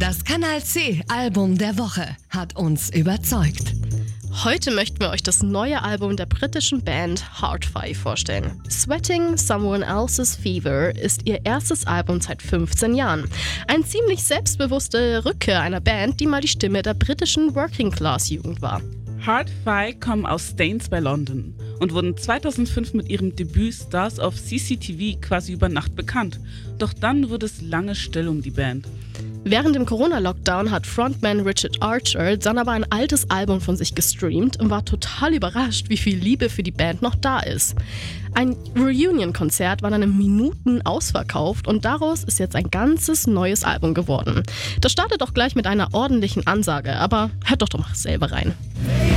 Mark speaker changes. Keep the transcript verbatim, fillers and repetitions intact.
Speaker 1: Das Kanal C Album der Woche hat uns überzeugt.
Speaker 2: Heute möchten wir euch das neue Album der britischen Band Hard Five vorstellen. Sweating Someone Else's Fever ist ihr erstes Album seit fünfzehn Jahren. Eine ziemlich selbstbewusste Rückkehr einer Band, die mal die Stimme der britischen Working-Class-Jugend war.
Speaker 3: Hard Five kommen aus Staines bei London und wurden zweitausendfünf mit ihrem Debüt Stars of C C T V quasi über Nacht bekannt. Doch dann wurde es lange still um die Band.
Speaker 2: Während dem Corona-Lockdown hat Frontman Richard Archer dann aber ein altes Album von sich gestreamt und war total überrascht, wie viel Liebe für die Band noch da ist. Ein Reunion-Konzert war dann in Minuten ausverkauft und daraus ist jetzt ein ganzes neues Album geworden. Das startet auch gleich mit einer ordentlichen Ansage, aber hört doch doch mal selber rein.